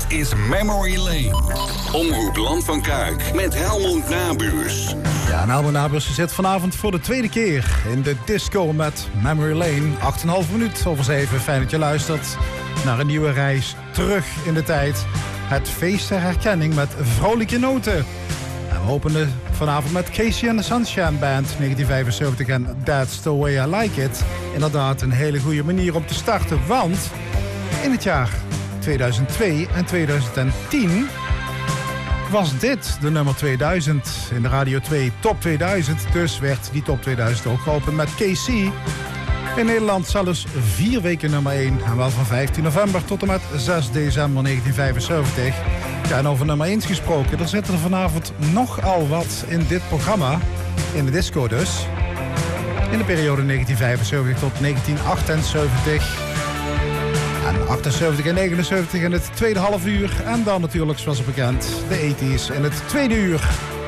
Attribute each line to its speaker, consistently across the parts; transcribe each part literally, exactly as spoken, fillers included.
Speaker 1: is Memory Lane. Omroep Land van Kuik met Helmond Nabuurs.
Speaker 2: Ja, en Helmond Nabuurs zit vanavond voor de tweede keer in de disco met Memory Lane. acht komma vijf minuut over zeven. Fijn dat je luistert naar een nieuwe reis terug in de tijd. Het feest der herkenning met vrolijke noten. En we openen vanavond met Casey and the Sunshine Band negentien vijfenzeventig en That's the Way I Like It. Inderdaad een hele goede manier om te starten, want in het jaar tweeduizend twee en tweeduizend tien was dit de nummer tweeduizend in de Radio twee Top tweeduizend. Dus werd die Top tweeduizend ook geopend met K C. In Nederland zelfs vier weken nummer één. En wel van vijftien november tot en met zes december negentien vijfenzeventig. Ja, en over nummer één gesproken. Er zitten er vanavond nogal wat in dit programma. In de disco dus. In de periode negentien vijfenzeventig tot negentien achtenzeventig. En achtenzeventig en negenenzeventig in het tweede half uur. En dan natuurlijk, zoals bekend, de tachtiger in het tweede uur.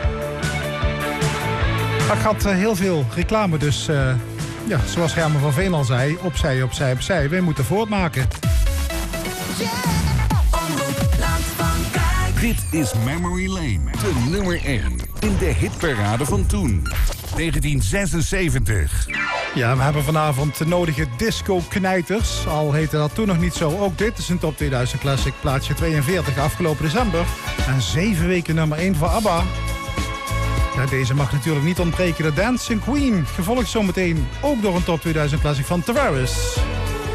Speaker 2: Maar ik had uh, heel veel reclame, dus uh, ja, zoals Herman van Veen al zei, opzij, opzij, opzij. Wij moeten voortmaken.
Speaker 1: Dit is Memory Lane, de nummer één in de hitparade van toen. negentien zesenzeventig.
Speaker 2: Ja, we hebben vanavond de nodige disco-knijters. Al heette dat toen nog niet zo. Ook dit is een Top tweeduizend Classic, plaatsje tweeënveertig, afgelopen december. En zeven weken nummer één voor ABBA. Ja, deze mag natuurlijk niet ontbreken, de Dancing Queen. Gevolgd zometeen ook door een Top tweeduizend Classic van Tavares.